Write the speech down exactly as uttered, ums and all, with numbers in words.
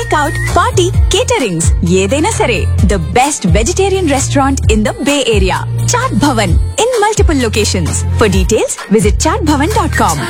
Takeout, party, caterings ఏదైనా సరే. The best vegetarian restaurant in the bay area. Chat Bhavan in multiple locations. For details visit chat Bhavan dot com.